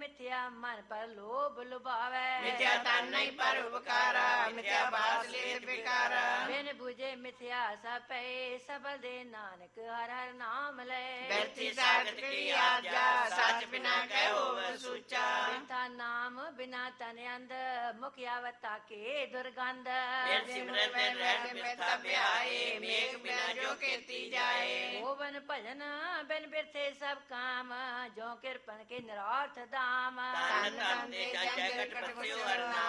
ਮਿਥਿਆ ਮਨ ਪਰ ਲੋਭ ਲੁਭਾਵੇ ਮਿਥਿਆ ਤਨ ਨਹੀਂ ਪਰ ਉਪਕਾਰਾ ਮਿਥਿਆ ਬਾਸ ਲੇਤ ਬਿਕਾਰਾ ਬਿਨ ਬੁਝੇ ਮਿਥਿਆ ਸਭ ਪਏ ਸਬਲ ਦੇ ਨਾਨਕ ਹਰ ਹਰ ਨਾਮ ਲੈ ਬੈਠੀ ਸਾਖਤ ਕੀ ਆਜਾ ਸੱਚ ਬਿਨਾ ਕਹਿ ਹੋਵ ਸੂਚਾ ਬਿਨਤਾ ਨਾਮ ਬਿਨਾ ਤਨ ਅੰਧ ਮੁਖ ਆਵਤਾ ਕੇ ਦੁਰਗੰਧ ਬਿਨ ਸਿਮਰਤ ਬਿਨ ਰਹਿਤ ਮਿਥਾ ਬਿਆਏ ਮੇਘ ਬਿਨਾ ਜੋ ਕੀਤੀ ਜਾਏ ਹੋਵਨ ਭਜਨ ਬਿਨ ਬਿਰਥੇ ਸਭ ਕਾਮ ਜੋ ਕਿਰਪਨ ਕੇ ਨਿਰਾਰਥ ਦਾਮ ਤਨ ਤਨ ਦੇ ਜਗਤ ਪਤਿਓ ਹਰ ਨਾਮ